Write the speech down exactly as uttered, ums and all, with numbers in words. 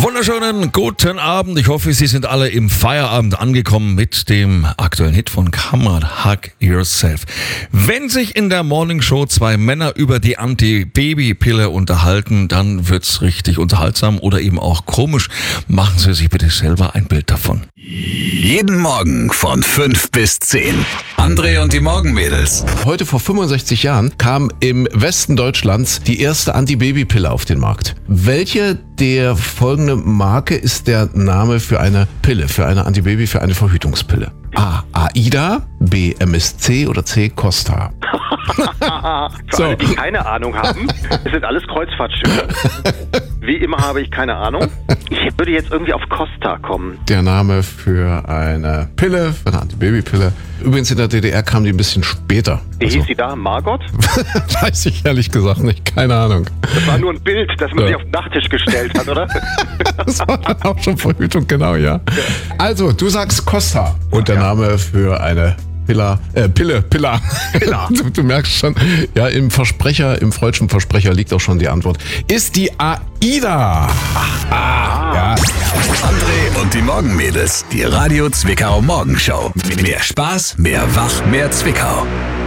Wunderschönen guten Abend. Ich hoffe, Sie sind alle im Feierabend angekommen mit dem aktuellen Hit von Kammert, Hug Yourself. Wenn sich in der Morningshow zwei Männer über die Anti-Baby-Pille unterhalten, dann wird's richtig unterhaltsam oder eben auch komisch. Machen Sie sich bitte selber ein Bild davon. Jeden Morgen von fünf bis zehn. André und die Morgenmädels. Heute vor fünfundsechzig Jahren kam im Westen Deutschlands die erste Anti-Baby-Pille auf den Markt. Welche der folgende Marke ist der Name für eine Pille, für eine Antibaby, für eine Verhütungspille? A. Aida, B. M S C oder C. Costa? Für So. alle, die keine Ahnung haben, es sind alles Kreuzfahrtschiffe. Wie immer habe ich keine Ahnung. Ich würde jetzt irgendwie auf Costa kommen. Der Name für eine Pille, für eine Antibabypille. Übrigens in der D D R kam die ein bisschen später. Wie Also, hieß sie da? Margot? weiß ich ehrlich gesagt nicht, keine Ahnung. Das war nur ein Bild, das man Ja. sich auf den Nachttisch gestellt hat, oder? Das war dann auch schon Verhütung, genau, ja. Also, du sagst Costa. Und der Name für eine Pilla, äh, Pille, Pilla. Pilla. Du, du merkst schon, ja, im Versprecher, im freudschen Versprecher liegt auch schon die Antwort. Ist die Aida. Ah, ja. André und die Morgenmädels. Die Radio Zwickau Morgenshow. Mehr Spaß, mehr Wach, mehr Zwickau.